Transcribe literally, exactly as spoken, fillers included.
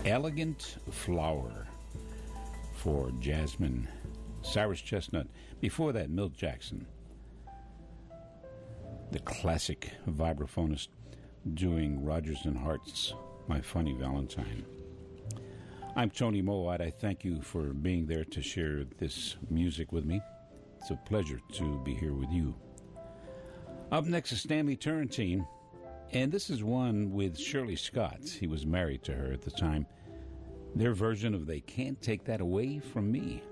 Elegant Flower for Jasmine, Cyrus Chestnut. Before that, Milt Jackson, the classic vibraphonist, doing Rodgers and Hart's My Funny Valentine. I'm Tony Mowatt. I thank you for being there to share this music with me. It's a pleasure to be here with you. Up next is Stanley Turrentine, and this is one with Shirley Scott. He was married to her at the time. Their version of They Can't Take That Away From Me.